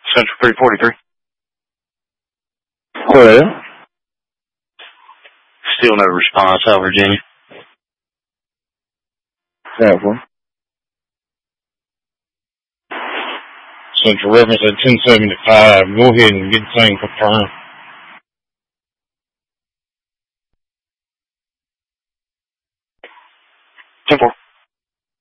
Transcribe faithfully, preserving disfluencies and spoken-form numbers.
Central three forty-three. Well, Still no response out of Virginia. that one. Central reference at ten seventy-five. Go ahead and get the thing confirmed. ten four.